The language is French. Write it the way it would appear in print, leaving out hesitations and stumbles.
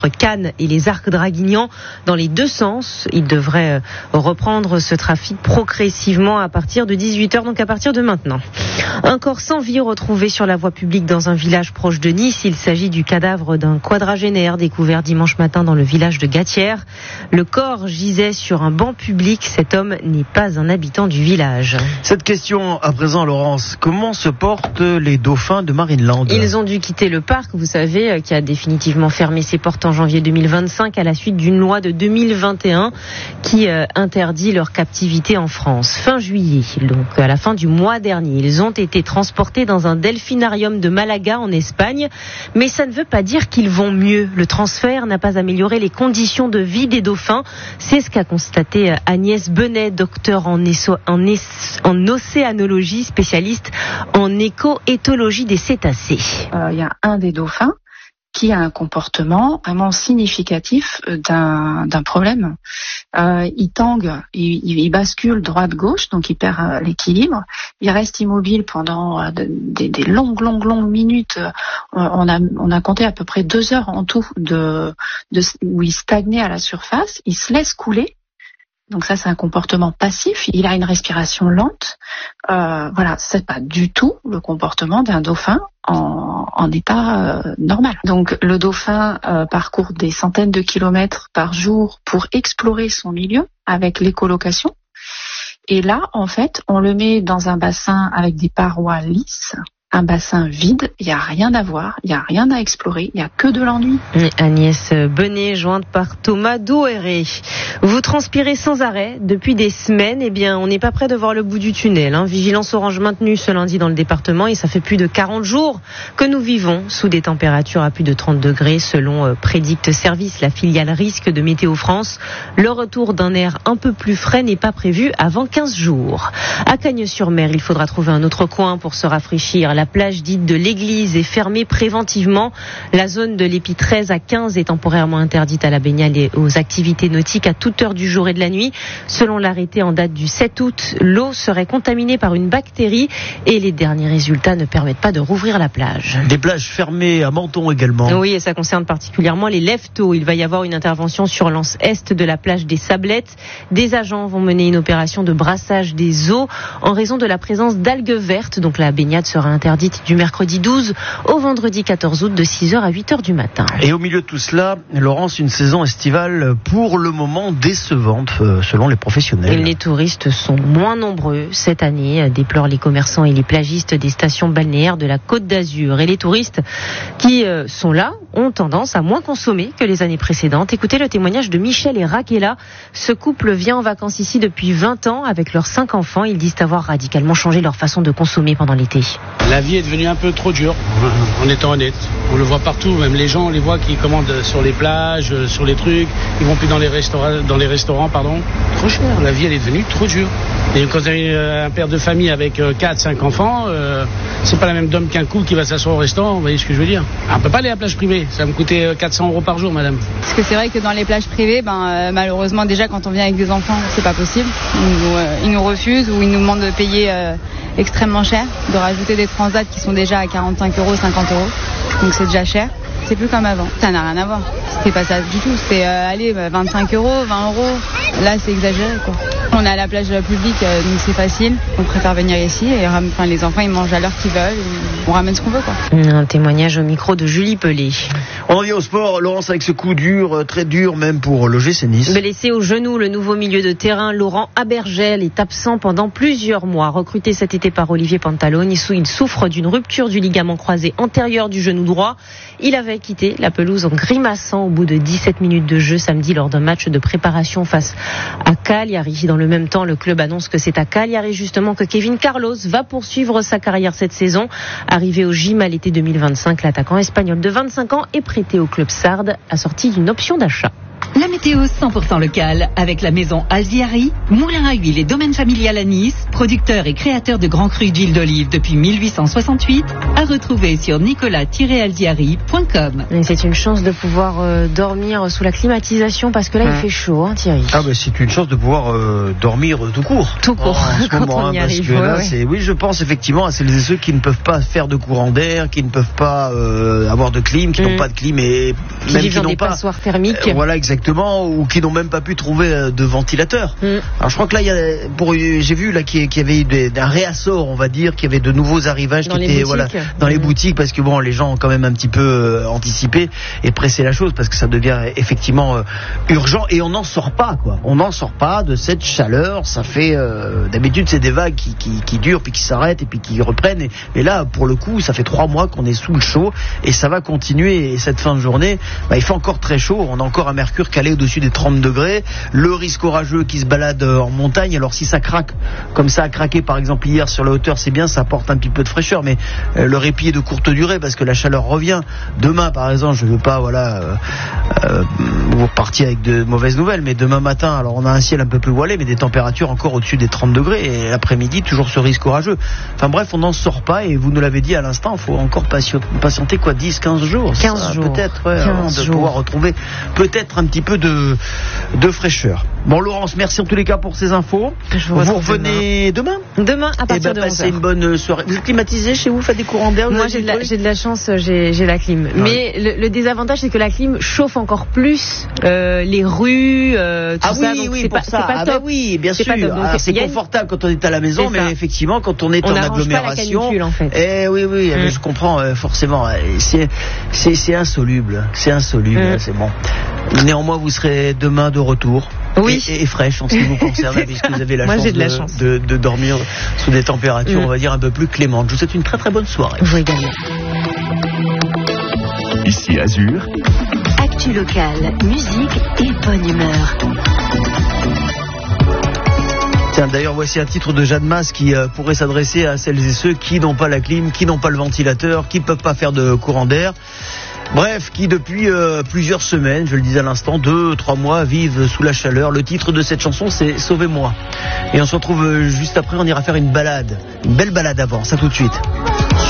Cannes et les Arcs Draguignan dans les deux sens. Il devrait reprendre ce trafic progressivement à partir de 18h, donc à partir de maintenant. Un corps sans vie retrouvé sur la voie publique dans un village proche de Nice. Il s'agit du cadavre d'un quadragénaire découvert dimanche matin dans le village de Gatière. Le corps gisait sur un banc public. Cet homme n'est pas un habitant du village. Cette question à présent, Laurence, comment se portent les dauphins de Marineland ? Ils ont dû quitter le parc, vous savez, qui a définitivement fermé ses portes en janvier 2025 à la suite d'une loi de 2021 qui interdit leur captivité en France. Fin juillet, donc à la fin du mois dernier, ils ont été transportés dans un delphinarium de Malaga en Espagne, mais ça ne veut pas dire qu'ils vont mieux. Le transfert n'a pas amélioré les conditions de vie des dauphins. C'est ce qu'a constaté Agnès Benet, docteur en océanologie, spécialiste en éco-éthologie des cétacés. Il y a un des dauphins qui a un comportement vraiment significatif d'un problème. Il tangue, il bascule droite-gauche, donc il perd l'équilibre. Il reste immobile pendant des longues minutes. On a compté à peu près 2 heures en tout où il stagnait à la surface. Il se laisse couler. Donc ça, c'est un comportement passif. Il a une respiration lente. Voilà, c'est pas du tout le comportement d'un dauphin en état normal. Donc le dauphin parcourt des centaines de kilomètres par jour pour explorer son milieu avec l'écholocation. Et là, en fait, on le met dans un bassin avec des parois lisses. Un bassin vide, il n'y a rien à voir, il n'y a rien à explorer, il n'y a que de l'ennui. Agnès Benet, jointe par Thomas Douéré. Vous transpirez sans arrêt depuis des semaines, on n'est pas près de voir le bout du tunnel. Vigilance orange maintenue ce lundi dans le département et ça fait plus de 40 jours que nous vivons sous des températures à plus de 30 degrés selon Prédict Service, la filiale risque de Météo France. Le retour d'un air un peu plus frais n'est pas prévu avant 15 jours. À Cagnes-sur-Mer, il faudra trouver un autre coin pour se rafraîchir. La plage dite de l'église est fermée préventivement. La zone de l'Épi 13 à 15 est temporairement interdite à la baignade et aux activités nautiques à toute heure du jour et de la nuit. Selon l'arrêté en date du 7 août, l'eau serait contaminée par une bactérie et les derniers résultats ne permettent pas de rouvrir la plage. Des plages fermées à Menton également. Oui, et ça concerne particulièrement les lève-tôt. Il va y avoir une intervention sur l'anse est de la plage des Sablettes. Des agents vont mener une opération de brassage des eaux en raison de la présence d'algues vertes. Donc la baignade sera interdite du mercredi 12 au vendredi 14 août de 6h à 8h du matin. Et au milieu de tout cela, Laurence, une saison estivale pour le moment décevante selon les professionnels. Les touristes sont moins nombreux cette année, déplorent les commerçants et les plagistes des stations balnéaires de la Côte d'Azur. Et les touristes qui sont là ont tendance à moins consommer que les années précédentes. Écoutez le témoignage de Michel et Raquela. Ce couple vient en vacances ici depuis 20 ans avec leurs 5 enfants. Ils disent avoir radicalement changé leur façon de consommer pendant l'été. La vie est devenue un peu trop dure, en étant honnête. On le voit partout, même les gens, on les voit qui commandent sur les plages, sur les trucs, ils vont plus dans les restaurants. Trop cher, la vie elle est devenue trop dure. Et quand tu as un père de famille avec 4-5 enfants, c'est pas la même dame qu'un couple qui va s'asseoir au restaurant, vous voyez ce que je veux dire. On peut pas aller à la plage privée, ça va me coûter 400 € par jour, madame. Parce que c'est vrai que dans les plages privées, malheureusement déjà quand on vient avec des enfants, c'est pas possible. Ils nous refusent ou ils nous demandent de payer extrêmement cher, de rajouter des transats qui sont déjà à 45 €, 50 €. Donc c'est déjà cher. C'est plus comme avant. Ça n'a rien à voir. C'était pas ça du tout. C'était 25 €, 20 €. Là, c'est exagéré, quoi. On est à la plage publique, donc c'est facile. On préfère venir ici et les enfants, ils mangent à l'heure qu'ils veulent. On ramène ce qu'on veut, quoi. Un témoignage au micro de Julie Pelé. On revient au sport, Laurence, avec ce coup dur, très dur même pour l'OGC Nice. Blessé au genou, le nouveau milieu de terrain, Laurent Abergel, est absent pendant plusieurs mois. Recruté cet été par Olivier Pantalone, il souffre d'une rupture du ligament croisé antérieur du genou droit. Il avait quitté la pelouse en grimaçant au bout de 17 minutes de jeu samedi lors d'un match de préparation face à Cagliari. Dans le même temps, le club annonce que c'est à Cagliari justement que Kevin Carlos va poursuivre sa carrière cette saison. Arrivé au gym à l'été 2025, l'attaquant espagnol de 25 ans est prêté au club sarde, assorti d'une option d'achat. météo 100% locale avec la maison Alziari, moulin à huile et domaine familial à Nice, producteur et créateur de grands crus d'huile d'olive depuis 1868, à retrouver sur nicolas-alziari.com. C'est une chance de pouvoir dormir sous la climatisation parce que là il fait chaud, hein, Thierry. Ah bah c'est une chance de pouvoir dormir tout court. Tout court, en ce quand moment, on y parce arrive. que là, Ouais. oui, je pense effectivement à celles et ceux qui ne peuvent pas faire de courant d'air, qui ne peuvent pas avoir de clim, qui n'ont pas de clim et Qui même vivent qui dans n'ont des pas passoires thermiques. voilà exactement, ou qui n'ont même pas pu trouver de ventilateur. Alors je crois que là j'ai vu là qu'il y avait eu un réassort, on va dire, qu'il y avait de nouveaux arrivages Dans qui les étaient boutiques. dans les boutiques, parce que bon, les gens ont quand même un petit peu anticipé et pressé la chose parce que ça devient effectivement urgent et on n'en sort pas quoi. On n'en sort pas de cette chaleur. Ça fait d'habitude c'est des vagues qui durent puis qui s'arrêtent et puis qui reprennent. Et là pour le coup ça fait 3 mois qu'on est sous le chaud et ça va continuer. Et cette fin de journée, il fait encore très chaud. On a encore un mercure calé au-dessus des 30 degrés. Le risque orageux qui se balade en montagne. Alors si ça craque comme ça a craqué par exemple hier sur la hauteur, c'est bien, ça apporte un petit peu de fraîcheur, mais le répit est de courte durée parce que la chaleur revient. Demain par exemple, je ne veux pas vous partir avec de mauvaises nouvelles, mais demain matin, alors on a un ciel un peu plus voilé, mais des températures encore au-dessus des 30 degrés, et l'après-midi, toujours ce risque orageux. Enfin bref, on n'en sort pas, et vous nous l'avez dit à l'instant, il faut encore patienter quoi, 10-15 jours 15 jours. Peut-être, avant de pouvoir retrouver peut-être un petit peu de fraîcheur. Bon, Laurence, merci en tous les cas pour ces infos. Vous revenez demain à partir de 11h. Passez une bonne soirée. Vous êtes climatisé chez vous? Faites des courants d'air? Moi j'ai de la chance, j'ai la clim. Ouais. Mais le désavantage c'est que la clim chauffe encore plus les rues, tout ça. Donc oui, c'est pour pas, ça. c'est pas top. Oui, bien sûr. C'est confortable quand on est à la maison, mais effectivement quand on est en agglomération, pas la canicule, en fait. Je comprends forcément. C'est insoluble, c'est bon. Néanmoins, vous serez demain de retour. Oui. Et fraîche en ce qui vous concerne, puisque vous avez la chance de dormir sous des températures, on va dire, un peu plus clémentes. Je vous souhaite une très très bonne soirée. Vous également. Ici Azur. Actu locale, musique et bonne humeur. Tiens, d'ailleurs, voici un titre de Jeanne Masse qui pourrait s'adresser à celles et ceux qui n'ont pas la clim, qui n'ont pas le ventilateur, qui ne peuvent pas faire de courant d'air. Bref, qui depuis plusieurs semaines, je le disais à l'instant, 2-3 mois, vivent sous la chaleur. Le titre de cette chanson, c'est Sauvez-moi. Et on se retrouve juste après, on ira faire une balade. Une belle balade avant, ça tout de suite.